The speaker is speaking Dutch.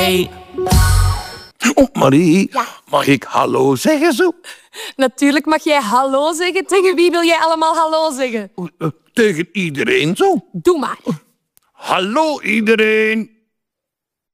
Hey. Oh, Marie, Ja. mag ik hallo zeggen zo? Natuurlijk mag jij hallo zeggen. Tegen wie wil jij allemaal hallo zeggen? Tegen iedereen zo? Doe maar. Hallo iedereen.